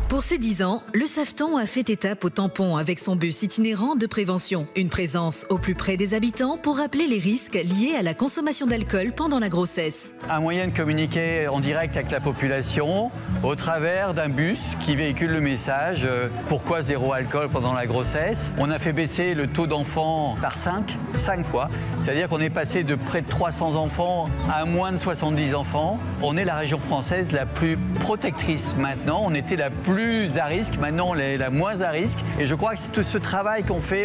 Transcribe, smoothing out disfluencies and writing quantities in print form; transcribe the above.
Pour ses 10 ans, le Safeton a fait étape au tampon avec son bus itinérant de prévention. Une présence au plus près des habitants pour rappeler les risques liés à la consommation d'alcool pendant la grossesse. Un moyen de communiquer en direct avec la population au travers d'un bus qui véhicule le message pourquoi zéro alcool pendant la grossesse. On a fait baisser le taux d'enfants par 5 fois. C'est-à-dire qu'on est passé de près de 300 enfants à moins de 70 enfants. On est la région française la plus protectrice maintenant. On était la plus à risque, maintenant on est la moins à risque. Et je crois que c'est tout ce travail qu'on fait